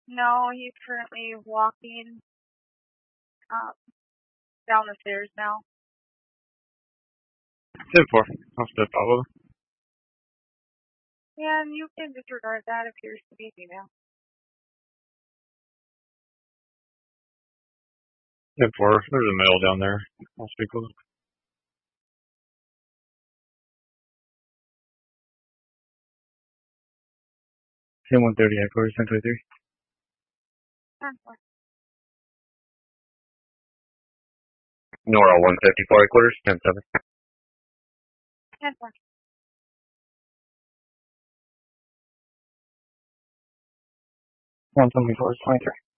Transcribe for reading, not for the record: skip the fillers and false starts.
No, he's currently walking down the stairs now. 10-4. I'll step out with him. And you can disregard that if you're to be female. 10-4. There's a male down there. I'll speak with him. 130 headquarters, 1023. 10-4. Nora 154 headquarters, 10-7. 10-4. 174 is 23.